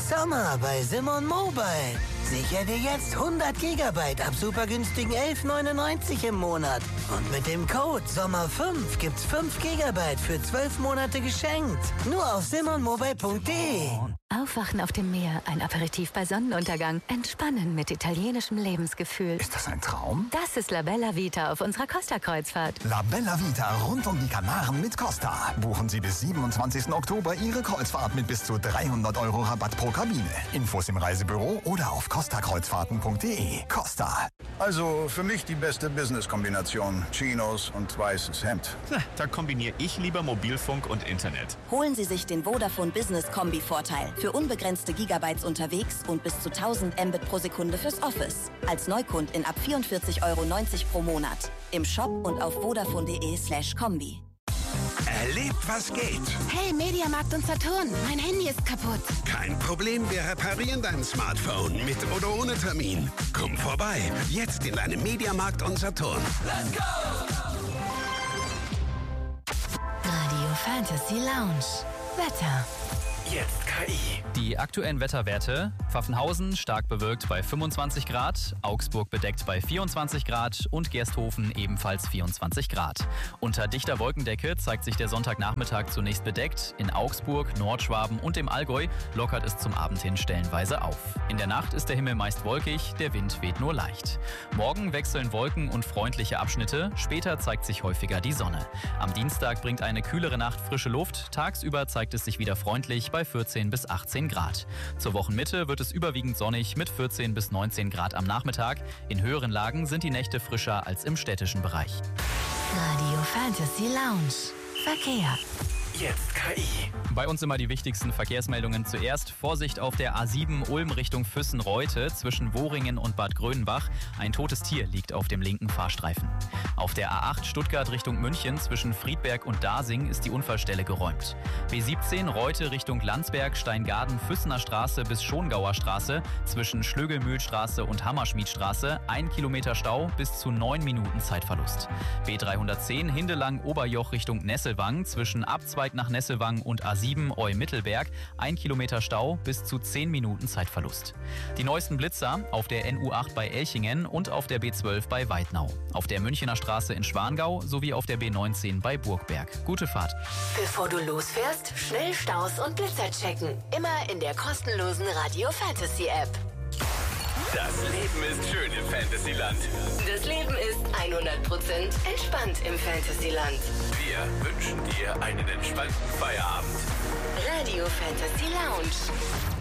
Sommer bei Simon Mobile. Sicher dir jetzt 100 GB ab super günstigen 11,99 im Monat. Und mit dem Code SOMMER5 gibt's 5 GB für 12 Monate geschenkt. Nur auf simonmobile.de. Aufwachen auf dem Meer, ein Aperitif bei Sonnenuntergang, entspannen mit italienischem Lebensgefühl. Ist das ein Traum? Das ist La Bella Vita auf unserer Costa-Kreuzfahrt. La Bella Vita rund um die Kanaren mit Costa. Buchen Sie bis 27. Oktober Ihre Kreuzfahrt mit bis zu 300 € Rabatt pro Kabine. Infos im Reisebüro oder auf costakreuzfahrten.de. Costa. Also für mich die beste Business-Kombination. Chinos und weißes Hemd. Da kombiniere ich lieber Mobilfunk und Internet. Holen Sie sich den Vodafone Business Kombi-Vorteil. Für unbegrenzte Gigabytes unterwegs und bis zu 1000 Mbit pro Sekunde fürs Office. Als Neukundin ab 44,90 € pro Monat. Im Shop und auf vodafone.de/kombi. Erlebt, was geht. Hey, Mediamarkt und Saturn, mein Handy ist kaputt. Kein Problem, wir reparieren dein Smartphone mit oder ohne Termin. Komm vorbei, jetzt in deinem Mediamarkt und Saturn. Let's go! Radio Fantasy Lounge. Wetter. Jetzt KI. Die aktuellen Wetterwerte: Pfaffenhausen stark bewölkt bei 25 Grad, Augsburg bedeckt bei 24 Grad und Gersthofen ebenfalls 24 Grad. Unter dichter Wolkendecke zeigt sich der Sonntagnachmittag zunächst bedeckt. In Augsburg, Nordschwaben und dem Allgäu lockert es zum Abend hin stellenweise auf. In der Nacht ist der Himmel meist wolkig, der Wind weht nur leicht. Morgen wechseln Wolken und freundliche Abschnitte, später zeigt sich häufiger die Sonne. Am Dienstag bringt eine kühlere Nacht frische Luft, tagsüber zeigt es sich wieder freundlich bei 14 bis 18 Grad. Zur Wochenmitte wird es überwiegend sonnig mit 14 bis 19 Grad am Nachmittag. In höheren Lagen sind die Nächte frischer als im städtischen Bereich. Radio Fantasy Lounge. Verkehr. Jetzt KI. Bei uns immer die wichtigsten Verkehrsmeldungen zuerst. Vorsicht auf der A7 Ulm Richtung Füssen-Reute zwischen Wohringen und Bad Grönbach. Ein totes Tier liegt auf dem linken Fahrstreifen. Auf der A8 Stuttgart Richtung München zwischen Friedberg und Dasing ist die Unfallstelle geräumt. B17 Reute Richtung Landsberg, Steingaden, Füssener Straße bis Schongauer Straße zwischen Schlögelmühlstraße und Hammerschmiedstraße 1 Kilometer Stau bis zu 9 Minuten Zeitverlust. B310 Hindelang Oberjoch Richtung Nesselwang zwischen Abzweig nach Nesselwang und A7 Eu-Mittelberg 1 Kilometer Stau bis zu 10 Minuten Zeitverlust. Die neuesten Blitzer auf der NU8 bei Elchingen und auf der B12 bei Weidnau. Auf der Münchener Straße in Schwangau sowie auf der B19 bei Burgberg. Gute Fahrt. Bevor du losfährst, schnell Staus und Blitzer checken. Immer in der kostenlosen Radio Fantasy App. Das Leben ist schön im Fantasyland. Das Leben ist 100% entspannt im Fantasyland. Wir wünschen dir einen entspannten Feierabend. Radio Fantasy Lounge.